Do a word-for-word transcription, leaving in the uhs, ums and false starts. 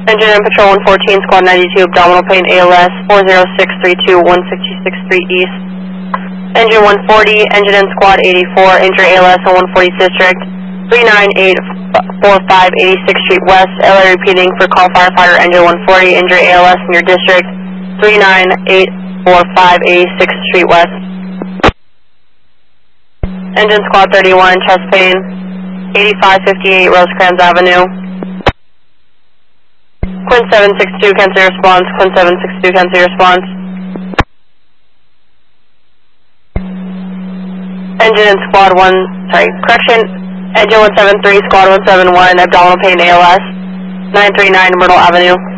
Engine and Patrol one fourteen, Squad ninety-two, abdominal pain, A L S, four zero six three two, one sixty-six Street East. Engine one forty, Engine and Squad eighty-four, injury A L S on one fortieth District, three nine eight four five eighty-sixth Street West. L A repeating for call firefighter, Engine one forty, injury A L S in your district, three nine eight four five eighty-sixth Street West. Engine Squad thirty-one, chest pain, eighty-five fifty-eight Rosecrans Avenue. Quint seven six two, cancel your response. Quint seven six two, cancel your response. Engine and Squad one, sorry, correction. Engine one seven three, Squad one seven one, abdominal pain, A L S, nine three nine Myrtle Avenue.